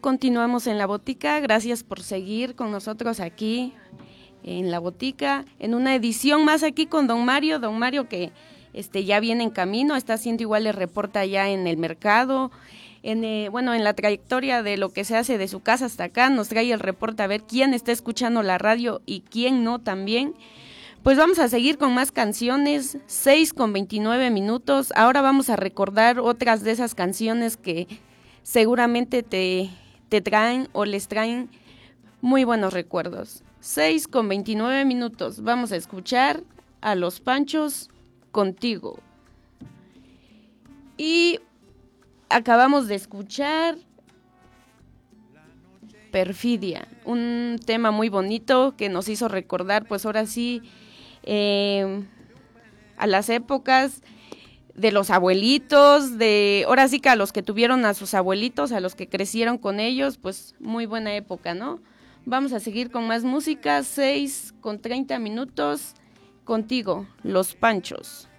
Continuamos en La Botica, gracias por seguir con nosotros aquí en La Botica, en una edición más aquí con don Mario que ya viene en camino, está haciendo igual el reporte allá en el mercado, en la trayectoria de lo que se hace de su casa hasta acá, nos trae el reporte a ver quién está escuchando la radio y quién no también. Pues vamos a seguir con más canciones, 6:29, ahora vamos a recordar otras de esas canciones que seguramente te traen o les traen muy buenos recuerdos. 6:29, vamos a escuchar a Los Panchos, Contigo. Y acabamos de escuchar Perfidia, un tema muy bonito que nos hizo recordar, pues ahora sí, a las épocas de los abuelitos, ahora sí que a los que tuvieron a sus abuelitos, a los que crecieron con ellos, pues muy buena época, ¿no? Vamos a seguir con más música, 6:30, Contigo, Los Panchos.